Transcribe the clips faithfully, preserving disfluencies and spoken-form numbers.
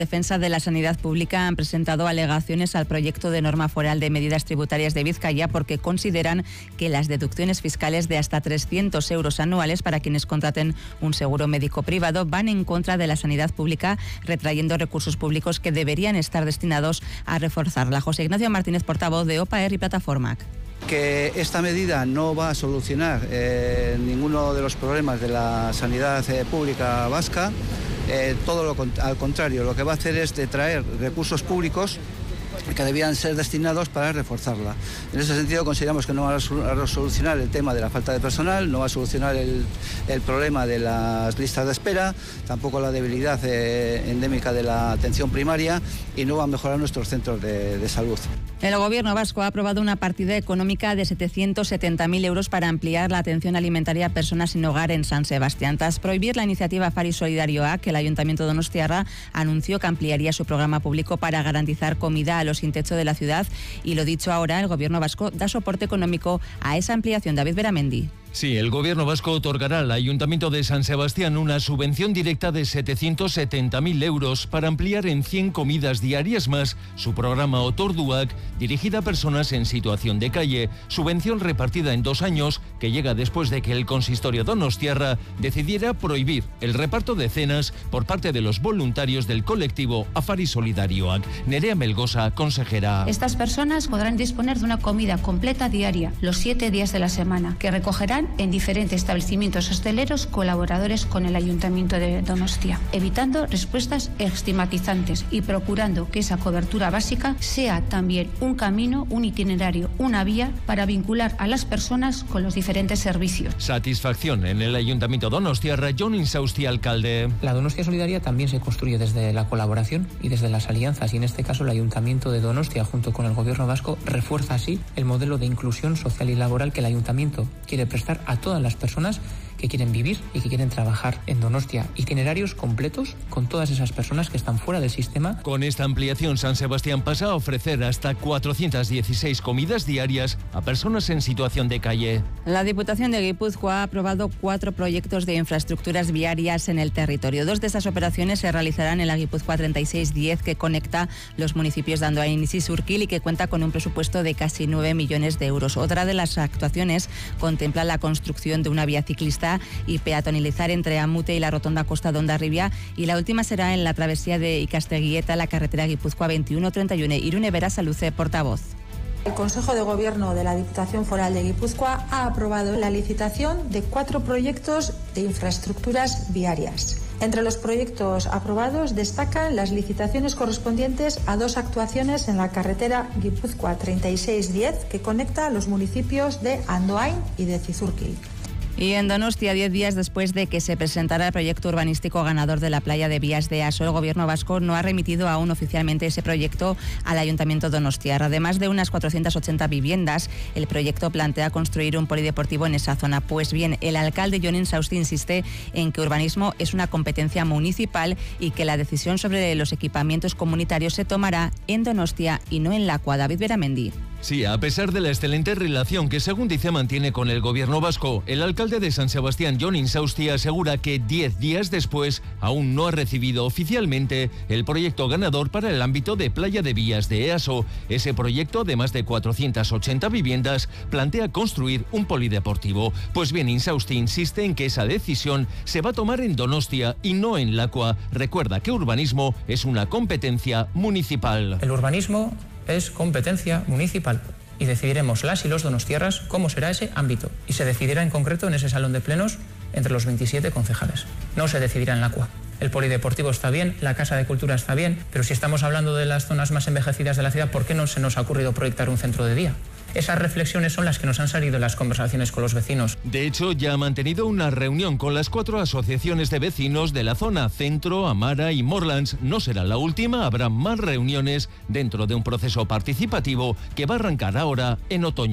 Defensa de la Sanidad Pública han presentado alegaciones al proyecto de norma foral de medidas tributarias de Vizcaya porque consideran que las deducciones fiscales de hasta trescientos euros anuales para quienes contraten un seguro médico privado van en contra de la sanidad pública, retrayendo recursos públicos que deberían estar destinados a reforzarla. José Ignacio Martínez, portavoz de OPAER y Plataforma. Que esta medida no va a solucionar eh, ninguno de los problemas de la sanidad eh, pública vasca, eh, todo lo al contrario, lo que va a hacer es detraer recursos públicos que debían ser destinados para reforzarla. En ese sentido consideramos que no va a solucionar el tema de la falta de personal, no va a solucionar el, el problema de las listas de espera, tampoco la debilidad eh, endémica de la atención primaria y no va a mejorar nuestros centros de, de salud. El Gobierno vasco ha aprobado una partida económica de setecientos setenta mil euros para ampliar la atención alimentaria a personas sin hogar en San Sebastián. Tras prohibir la iniciativa Afari Solidarioa, que el Ayuntamiento de Donostiarra anunció que ampliaría su programa público para garantizar comida a los sin techo de la ciudad, y lo dicho ahora, el Gobierno vasco da soporte económico a esa ampliación. David Beramendi. Sí, el Gobierno vasco otorgará al Ayuntamiento de San Sebastián una subvención directa de setecientos setenta mil euros para ampliar en cien comidas diarias más su programa Otorduak, dirigida a personas en situación de calle. Subvención repartida en dos años, que llega después de que el consistorio donostiarra decidiera prohibir el reparto de cenas por parte de los voluntarios del colectivo Afari Solidarioak. Nerea Melgosa, consejera. Estas personas podrán disponer de una comida completa diaria, los siete días de la semana, que recogerán en diferentes establecimientos hosteleros colaboradores con el Ayuntamiento de Donostia, evitando respuestas estigmatizantes y procurando que esa cobertura básica sea también un camino, un itinerario, una vía para vincular a las personas con los diferentes servicios. Satisfacción en el Ayuntamiento donostiarra. Jon Insausti, alcalde. La Donostia Solidaria también se construye desde la colaboración y desde las alianzas, y en este caso el Ayuntamiento de Donostia junto con el Gobierno vasco refuerza así el modelo de inclusión social y laboral que el Ayuntamiento quiere prestar a todas las personas que quieren vivir y que quieren trabajar en Donostia. Itinerarios completos con todas esas personas que están fuera del sistema. Con esta ampliación, San Sebastián pasa a ofrecer hasta cuatrocientas dieciséis comidas diarias a personas en situación de calle. La Diputación de Guipúzcoa ha aprobado cuatro proyectos de infraestructuras viarias en el territorio. Dos de estas operaciones se realizarán en la Guipúzcoa treinta y seis diez, que conecta los municipios de Andoain y Sisurquil y que cuenta con un presupuesto de casi nueve millones de euros. Otra de las actuaciones contempla la construcción de una vía ciclista y peatonalizar entre Amute y la rotonda Costa de Hondarribia, y la última será en la travesía de Ikasteguieta, la carretera Guipúzcoa veintiuno treinta y uno. Irune Berasaluce, portavoz. El Consejo de Gobierno de la Diputación Foral de Guipúzcoa ha aprobado la licitación de cuatro proyectos de infraestructuras viarias. Entre los proyectos aprobados destacan las licitaciones correspondientes a dos actuaciones en la carretera Guipúzcoa treinta y seis diez, que conecta a los municipios de Andoain y de Zizurkil. Y en Donostia, diez días después de que se presentara el proyecto urbanístico ganador de la playa de Vías de Aso, el Gobierno vasco no ha remitido aún oficialmente ese proyecto al Ayuntamiento donostiarra. Además de unas cuatrocientas ochenta viviendas, el proyecto plantea construir un polideportivo en esa zona. Pues bien, el alcalde Jon Insausti insiste en que urbanismo es una competencia municipal y que la decisión sobre los equipamientos comunitarios se tomará en Donostia y no en Lakua. David Beramendi. Sí, a pesar de la excelente relación que, según dice, mantiene con el Gobierno vasco, el alcalde de San Sebastián, Jon Insausti, asegura que diez días después aún no ha recibido oficialmente el proyecto ganador para el ámbito de playa de Vías de Easo. Ese proyecto, de más de cuatrocientas ochenta viviendas, plantea construir un polideportivo. Pues bien, Insausti insiste en que esa decisión se va a tomar en Donostia y no en Lakua. Recuerda que urbanismo es una competencia municipal. El urbanismo es competencia municipal y decidiremos las y los donostiarras cómo será ese ámbito, y se decidirá en concreto en ese salón de plenos entre los veintisiete concejales. No se decidirá en Lakua. El polideportivo está bien, la casa de cultura está bien, pero si estamos hablando de las zonas más envejecidas de la ciudad, ¿por qué no se nos ha ocurrido proyectar un centro de día? Esas reflexiones son las que nos han salido en las conversaciones con los vecinos. De hecho, ya ha mantenido una reunión con las cuatro asociaciones de vecinos de la zona Centro, Amara y Morlands. No será la última, habrá más reuniones dentro de un proceso participativo que va a arrancar ahora en otoño.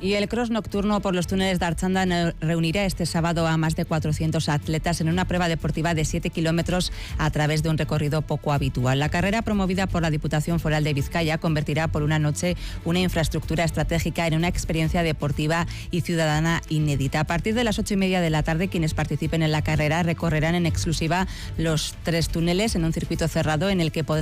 Y el cross nocturno por los túneles de Archanda reunirá este sábado a más de cuatrocientos atletas en una prueba deportiva de siete kilómetros a través de un recorrido poco habitual. La carrera, promovida por la Diputación Foral de Vizcaya, convertirá por una noche una infraestructura estratégica en una experiencia deportiva y ciudadana inédita. A partir de las ocho y media de la tarde, quienes participen en la carrera recorrerán en exclusiva los tres túneles en un circuito cerrado en el que podrán